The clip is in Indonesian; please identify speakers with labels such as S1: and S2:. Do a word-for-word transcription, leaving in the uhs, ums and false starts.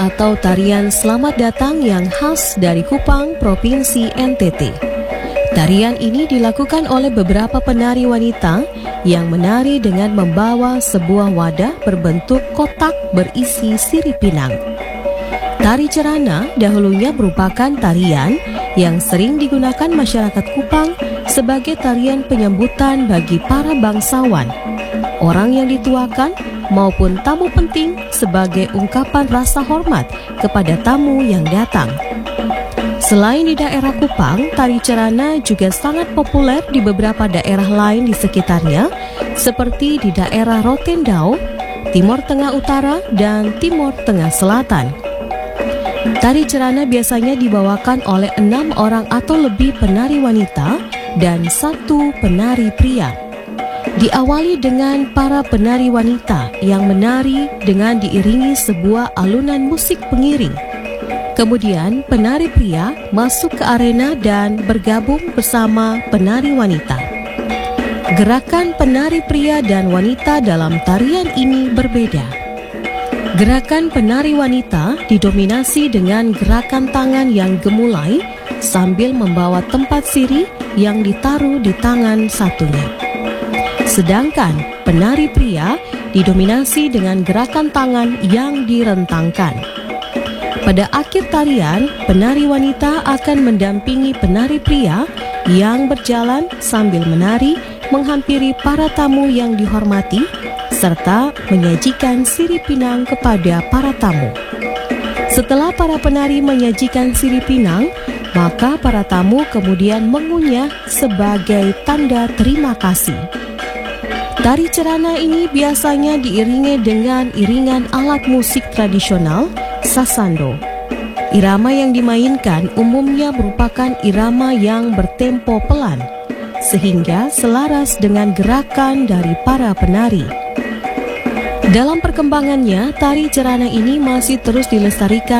S1: atau tarian selamat datang yang khas dari Kupang, Provinsi N T T. Tarian ini dilakukan oleh beberapa penari wanita yang menari dengan membawa sebuah wadah berbentuk kotak berisi sirip pinang. Tari Cerana dahulunya merupakan tarian yang sering digunakan masyarakat Kupang sebagai tarian penyambutan bagi para bangsawan, orang yang dituakan maupun tamu penting sebagai ungkapan rasa hormat kepada tamu yang datang. Selain di daerah Kupang, tari Cerana juga sangat populer di beberapa daerah lain di sekitarnya, seperti di daerah Rotendao, Timur Tengah Utara, dan Timur Tengah Selatan. Tari Cerana biasanya dibawakan oleh enam orang atau lebih penari wanita dan satu penari pria. Diawali dengan para penari wanita yang menari dengan diiringi sebuah alunan musik pengiring. Kemudian penari pria masuk ke arena dan bergabung bersama penari wanita. Gerakan penari pria dan wanita dalam tarian ini berbeda. Gerakan penari wanita didominasi dengan gerakan tangan yang gemulai sambil membawa tempat sirih yang ditaruh di tangan satunya. Sedangkan penari pria didominasi dengan gerakan tangan yang direntangkan. Pada akhir tarian, penari wanita akan mendampingi penari pria yang berjalan sambil menari menghampiri para tamu yang dihormati serta menyajikan sirip pinang kepada para tamu. Setelah para penari menyajikan sirip pinang, maka para tamu kemudian mengunyah sebagai tanda terima kasih. Tari Cerana ini biasanya diiringi dengan iringan alat musik tradisional Sasando. Irama yang dimainkan umumnya merupakan irama yang bertempo pelan, sehingga selaras dengan gerakan dari para penari. Dalam perkembangannya, tari Cerana ini masih terus dilestarikan